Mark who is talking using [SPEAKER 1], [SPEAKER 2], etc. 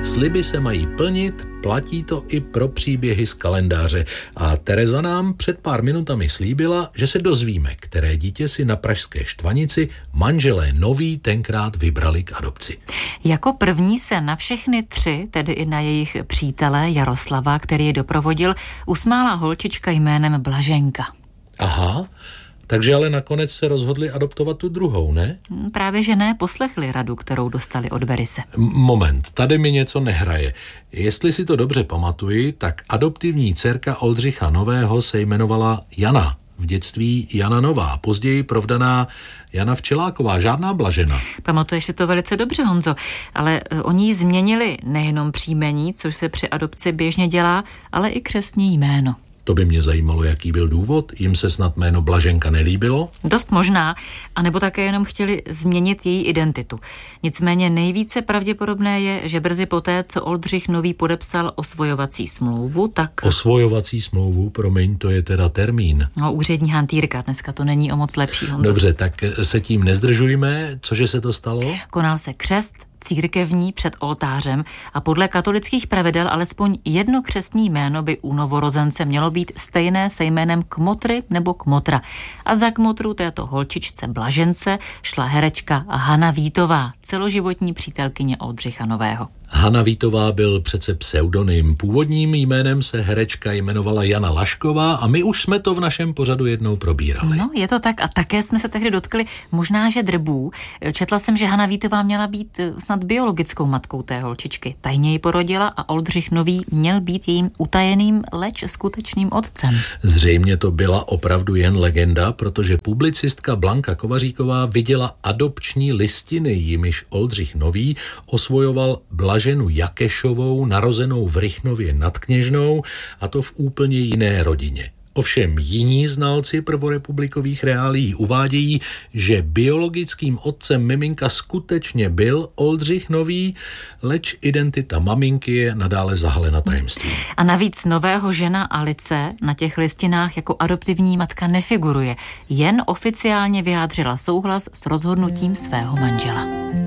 [SPEAKER 1] Sliby se mají plnit, platí to i pro příběhy z kalendáře. A Tereza nám před pár minutami slíbila, že se dozvíme, které dítě si na pražské Štvanici manželé Noví tenkrát vybrali k adopci.
[SPEAKER 2] Jako první se na všechny tři, tedy i na jejich přítele Jaroslava, který je doprovodil, usmála holčička jménem Blaženka.
[SPEAKER 1] Aha, takže ale nakonec se rozhodli adoptovat tu druhou, ne?
[SPEAKER 2] Právě že ne, poslechli radu, kterou dostali od Verise.
[SPEAKER 1] Moment, tady mi něco nehraje. Jestli si to dobře pamatuji, tak adoptivní dcerka Oldřicha Nového se jmenovala Jana. V dětství Jana Nová, později provdaná Jana Včeláková, žádná Blažena.
[SPEAKER 2] Pamatuješ si to velice dobře, Honzo, ale oni jí změnili nejenom příjmení, což se při adopci běžně dělá, ale i křestní jméno.
[SPEAKER 1] To by mě zajímalo, jaký byl důvod. Jim se snad jméno Blaženka nelíbilo?
[SPEAKER 2] Dost možná, anebo také jenom chtěli změnit její identitu. Nicméně nejvíce pravděpodobné je, že brzy poté, co Oldřich Nový podepsal osvojovací smlouvu, tak...
[SPEAKER 1] Osvojovací smlouvu, promiň, to je teda termín.
[SPEAKER 2] No, úřední hantýrka, dneska to není o moc lepší, Honzo.
[SPEAKER 1] Dobře, tak se tím nezdržujme. Cože se to stalo?
[SPEAKER 2] Konal se křest církevní před oltářem a podle katolických pravidel alespoň jedno křestní jméno by u novorozence mělo být stejné se jménem Kmotry nebo Kmotra. A za Kmotru této holčičce Blažence šla herečka Hana Vítová, celoživotní přítelkyně Oldřicha Nového.
[SPEAKER 1] Hana Vítová byl přece pseudonym. Původním jménem se herečka jmenovala Jana Lašková a my už jsme to v našem pořadu jednou probírali.
[SPEAKER 2] No, je to tak a také jsme se tehdy dotkli možná, že drbů. Četla jsem, že Hana Vítová měla být snad biologickou matkou té holčičky. Tajně ji porodila a Oldřich Nový měl být jejím utajeným, leč skutečným otcem.
[SPEAKER 1] Zřejmě to byla opravdu jen legenda, protože publicistka Blanka Kovaříková viděla adopční listiny, jimiž Oldřich Nový osvojoval Blaženu Jakešovou, narozenou v Rychnově nad Kněžnou, a to v úplně jiné rodině. Ovšem jiní znalci prvorepublikových reálií uvádějí, že biologickým otcem miminka skutečně byl Oldřich Nový, leč identita maminky je nadále zahalena tajemstvím.
[SPEAKER 2] A navíc Nového žena Alice na těch listinách jako adoptivní matka nefiguruje, jen oficiálně vyjádřila souhlas s rozhodnutím svého manžela.